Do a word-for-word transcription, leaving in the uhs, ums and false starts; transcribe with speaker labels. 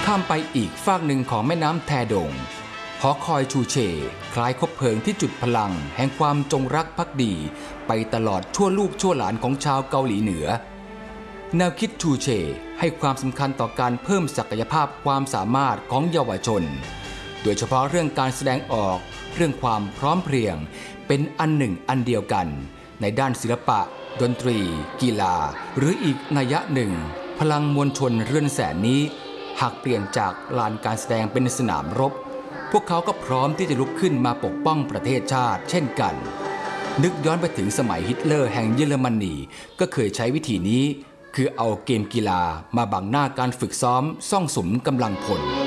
Speaker 1: ข้ามไปอีกฟากหนึ่งของแม่น้ำแทดงหอคอยชูเชคล้ายคบเพลิงที่จุดพลังแห่งความจงรักภักดีไปตลอดชั่วลูกชั่วหลานของชาวเกาหลีเหนือแนวคิดชูเชให้ความสำคัญต่อการเพิ่มศักยภาพความสามารถของเยาวชนโดยเฉพาะเรื่องการแสดงออกเรื่องความพร้อมเพรียงเป็นอันหนึ่งอันเดียวกันในด้านศิลปะดนตรีกีฬาหรืออีกนัยยะหนึ่งพลังมวลชนเรือนแสนนี้หากเปลี่ยนจากลานการแสดงเป็นสนามรบพวกเขาก็พร้อมที่จะลุกขึ้นมาปกป้องประเทศชาติเช่นกันนึกย้อนไปถึงสมัยฮิตเลอร์แห่งเยอรมนีก็เคยใช้วิธีนี้คือเอาเกมกีฬามาบังหน้าการฝึกซ้อมซ่องสุมกำลังพล